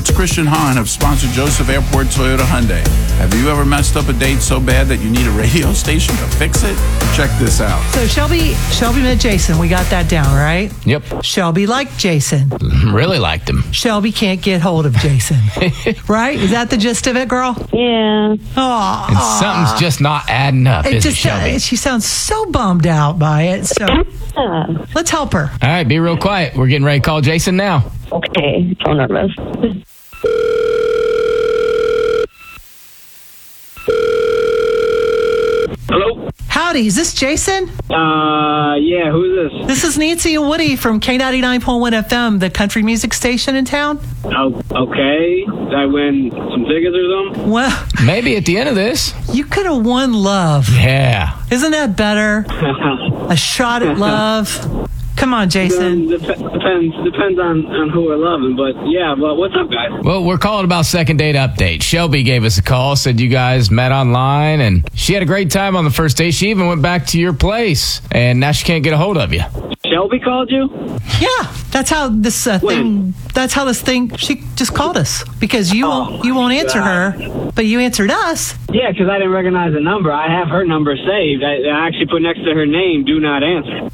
It's Christian Hahn of sponsor Joseph Airport Toyota Hyundai. Have you ever messed up a date so bad that you need a radio station to fix it? Check this out. So Shelby met Jason. We got that down, right? Yep. Shelby liked Jason. Really liked him. Shelby can't get hold of Jason. Right? Is that the gist of it, girl? Yeah. Oh, And something's just not adding up, is it, Shelby? she sounds so bummed out by it. So let's help her. All right, be real quiet. We're getting ready to call Jason now. Okay. So nervous. Hello? Howdy, is this Jason? Yeah, who's this? This is Nancy and Woody from K99.1 FM, the country music station in town. Oh, okay. Did I win some tickets or something? Well, Maybe at the end of this. you could have won love. Yeah. Isn't that better? A shot at love. Come on, Jason. Depends on who we're loving, but yeah, well, what's up, guys? Well, we're calling about second date update. Shelby gave us a call, said you guys met online, and she had a great time on the first date. She even went back to your place, and now she can't get a hold of you. Shelby called you? Yeah, that's how this thing. That's how this thing. She just called us because you won't answer her, but you answered us. Yeah, because I didn't recognize the number. I have her number saved. I actually put next to her name, do not answer.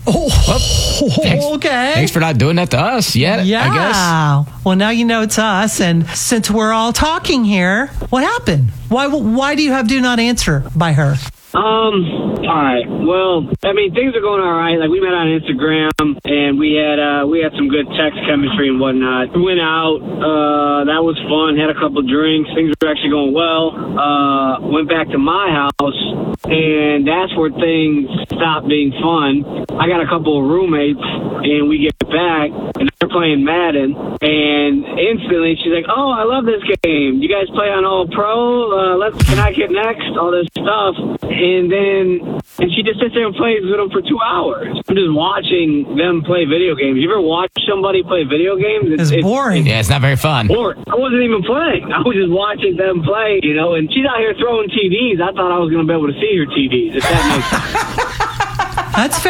Okay. Thanks for not doing that to us yet, Yeah. I guess. Well, now you know it's us, and since we're all talking here, what happened? Why do you have do not answer by her? All right. Well, I mean, things are going all right. Like, we met on Instagram, and we had some good text chemistry and whatnot. We went out. That was fun. Had a couple drinks. Things were actually going well. Went back to my house, and that's where things stopped being fun. I got a couple of roommates, and we get back, and they're playing Madden, and instantly she's like, "Oh, I love this game. You guys play on All Pro? Can I get next?" All this stuff. And she just sits there and plays with them for 2 hours. I'm just watching them play video games. You ever watch somebody play video games? It's boring. Yeah, it's not very fun. Boring. I wasn't even playing. I was just watching them play, and she's out here throwing TDs. I thought I was going to be able to see her TDs, if that makes sense. That's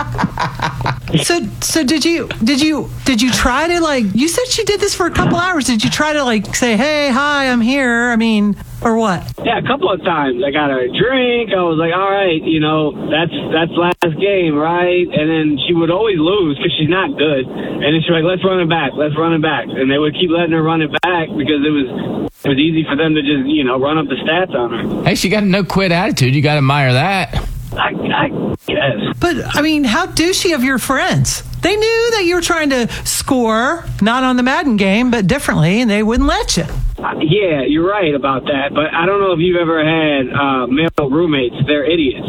fair. So did you try to you said she did this for a couple hours. Did you try to say, "Hey, hi, I'm here"? I mean, or what? Yeah, a couple of times. I got her a drink. I was like, all right, that's last game, right? And then she would always lose because she's not good. And then she's like, let's run it back. And they would keep letting her run it back because it was easy for them to just, run up the stats on her. Hey, she got a no-quit attitude. You got to admire that. I guess. But, I mean, how douchey of your friends. They knew that you were trying to score, not on the Madden game, but differently, and they wouldn't let you. Yeah, you're right about that. But I don't know if you've ever had male roommates. They're idiots.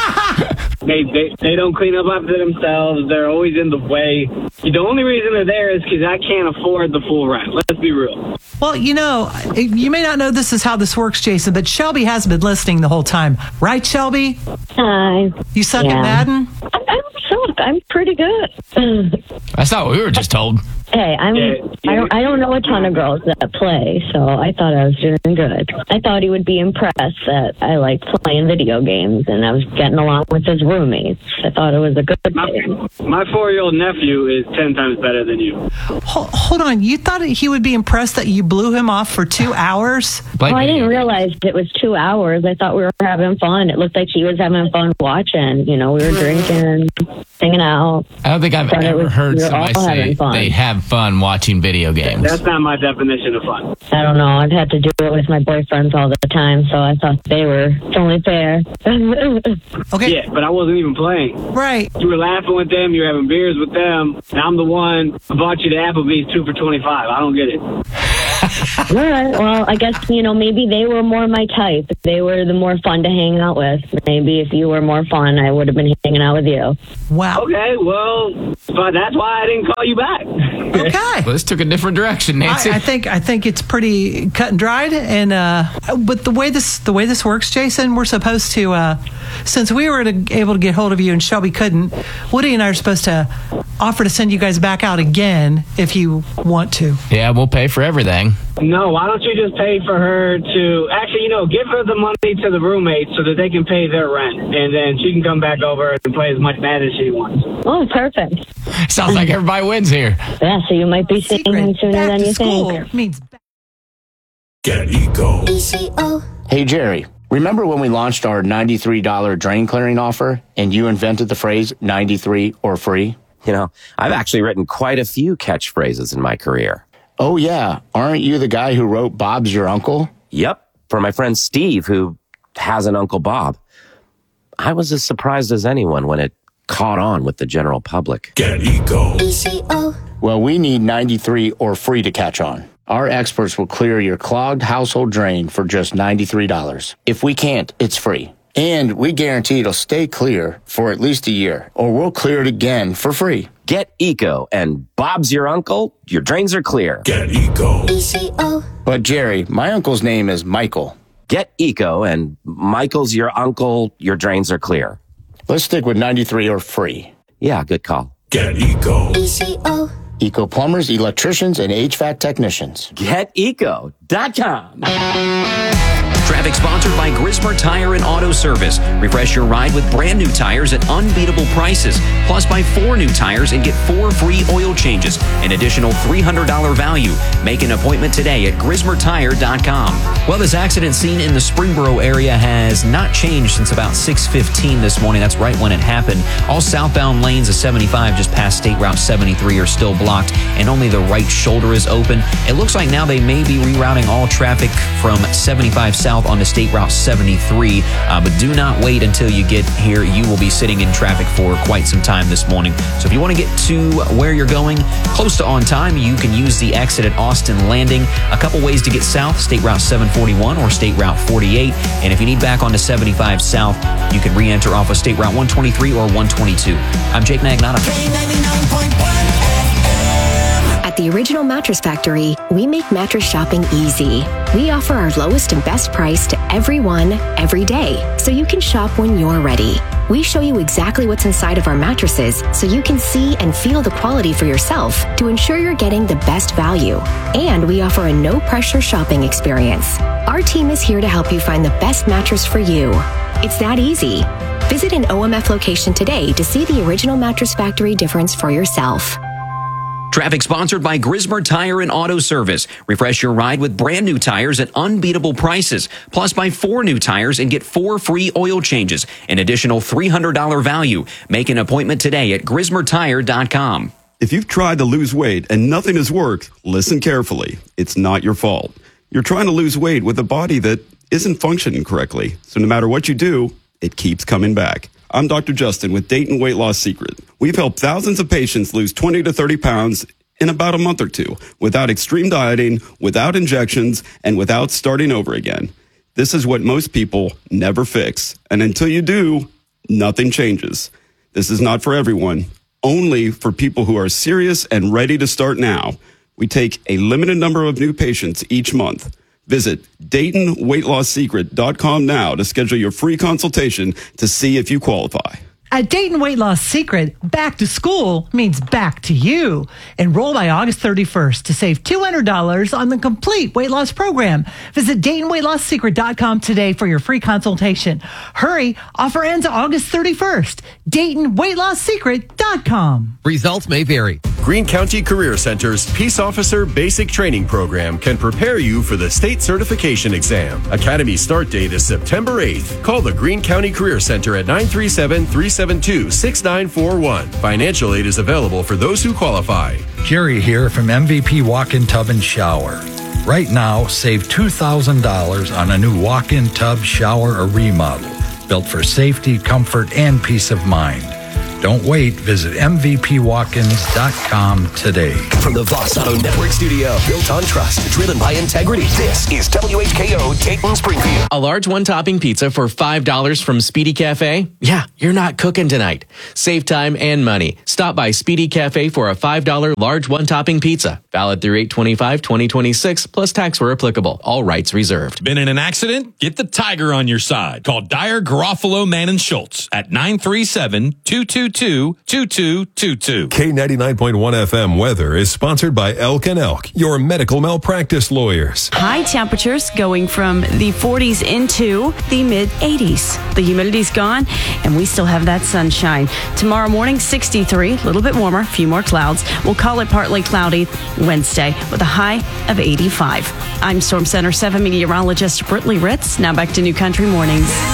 They don't clean up after themselves. They're always in the way. The only reason they're there is because I can't afford the full rent. Let's be real. Well, you may not know this is how this works, Jason, but Shelby has been listening the whole time. Right, Shelby? Hi. You suck at Madden? I don't suck. I'm pretty good. That's not what we were just told. Hey, I don't know a ton of girls that play, so I thought I was doing good. I thought he would be impressed that I liked playing video games and I was getting along with his roommates. I thought it was a good thing. My 4-year-old nephew is 10 times better than you. Hold on. You thought he would be impressed that you blew him off for 2 hours? I didn't realize it was 2 hours. I thought we were having fun. It looked like he was having fun watching. We were drinking, hanging out. I don't think I've ever heard somebody say they have fun watching video games. That's not my definition of fun. I don't know. I've had to do it with my boyfriends all the time, so I thought it's only fair. Okay. Yeah, but I wasn't even playing. Right. You were laughing with them. You were having beers with them. And I'm the one who bought you the Applebee's 2 for $25. I don't get it. All right. Well, I guess, maybe they were more my type. They were the more fun to hang out with. Maybe if you were more fun, I would have been hanging out with you. Wow. Okay, well, but that's why I didn't call you back. Okay. Well, this took a different direction, Nancy. I think it's pretty cut and dried, and but the way this works, Jason, we're supposed to, since we were able to get hold of you and Shelby couldn't, Woody and I are supposed to offer to send you guys back out again if you want to. Yeah, we'll pay for everything. No, why don't you just pay for her to... Actually, give her the money to the roommates so that they can pay their rent. And then she can come back over and play as much Mad as she wants. Oh, perfect. Sounds like everybody wins here. Yeah, so you might be seeing him sooner than you think. Means Get Eco. Hey, Jerry, remember when we launched our $93 drain clearing offer and you invented the phrase 93 or free? You know, I've actually written quite a few catchphrases in my career. Oh, yeah. Aren't you the guy who wrote Bob's Your Uncle? Yep, for my friend Steve, who has an Uncle Bob. I was as surprised as anyone when it caught on with the general public. Get Eco. Well, we need 93 or free to catch on. Our experts will clear your clogged household drain for just $93. If we can't, it's free. And we guarantee it'll stay clear for at least a year, or we'll clear it again for free. Get Eco, and Bob's your uncle, your drains are clear. Get Eco. But Jerry, my uncle's name is Michael. Get Eco, and Michael's your uncle, your drains are clear. Let's stick with 93 or free. Yeah, good call. Get Eco. Eco plumbers, electricians, and HVAC technicians. GetEco.com. Traffic sponsored by Grismer Tire and Auto Service. Refresh your ride with brand new tires at unbeatable prices. Plus, buy 4 new tires and get 4 free oil changes. An additional $300 value. Make an appointment today at GrismerTire.com. Well, this accident scene in the Springboro area has not changed since about 6:15 this morning. That's right when it happened. All southbound lanes of 75 just past State Route 73 are still blocked, and only the right shoulder is open. It looks like now they may be rerouting all traffic from 75 south onto State Route 73, but do not wait until you get here. You will be sitting in traffic for quite some time this morning. So if you want to get to where you're going close to on time, you can use the exit at Austin Landing. A couple ways to get south: State Route 741 or State Route 48. And if you need back onto 75 south, you can re-enter off of State Route 123 or 122. I'm Jake Magnotta. At the Original Mattress Factory, we make mattress shopping easy. We offer our lowest and best price to everyone, every day, so you can shop when you're ready. We show you exactly what's inside of our mattresses so you can see and feel the quality for yourself to ensure you're getting the best value. And we offer a no-pressure shopping experience. Our team is here to help you find the best mattress for you. It's that easy. Visit an OMF location today to see the Original Mattress Factory difference for yourself. Traffic sponsored by Grismer Tire and Auto Service. Refresh your ride with brand new tires at unbeatable prices. Plus, buy 4 new tires and get 4 free oil changes. An additional $300 value. Make an appointment today at GrismerTire.com. If you've tried to lose weight and nothing has worked, listen carefully. It's not your fault. You're trying to lose weight with a body that isn't functioning correctly. So no matter what you do, it keeps coming back. I'm Dr. Justin with Dayton Weight Loss Secret. We've helped thousands of patients lose 20 to 30 pounds in about a month or two without extreme dieting, without injections, and without starting over again. This is what most people never fix. And until you do, nothing changes. This is not for everyone, only for people who are serious and ready to start now. We take a limited number of new patients each month. Visit DaytonWeightLossSecret.com now to schedule your free consultation to see if you qualify. At Dayton Weight Loss Secret, back to school means back to you. Enroll by August 31st to save $200 on the complete weight loss program. Visit DaytonWeightLossSecret.com today for your free consultation. Hurry, offer ends August 31st. DaytonWeightLossSecret.com. Results may vary. Greene County Career Center's Peace Officer Basic Training Program can prepare you for the state certification exam. Academy start date is September 8th. Call the Greene County Career Center at 937-372-6941. Financial aid is available for those who qualify. Jerry here from MVP Walk-In Tub and Shower. Right now, save $2,000 on a new walk-in tub, shower, or remodel, built for safety, comfort, and peace of mind. Don't wait. Visit MVPWalkins.com today. From the Voss Auto Network studio, built on trust, driven by integrity, this is WHKO Dayton Springfield. A large one-topping pizza for $5 from Speedy Cafe? Yeah, you're not cooking tonight. Save time and money. Stop by Speedy Cafe for a $5 large one-topping pizza. Valid through 8/25/2026, plus tax where applicable. All rights reserved. Been in an accident? Get the tiger on your side. Call Dyer, Garofalo, Mann & Schultz at 937-222-2222. K99.1 FM weather is sponsored by Elk & Elk, your medical malpractice lawyers. High temperatures going from the 40s into the mid-80s. The humidity's gone, and we still have that sunshine. Tomorrow morning, 63, a little bit warmer, a few more clouds. We'll call it partly cloudy Wednesday with a high of 85. I'm Storm Center 7 meteorologist Britley Ritz. Now back to New Country Mornings.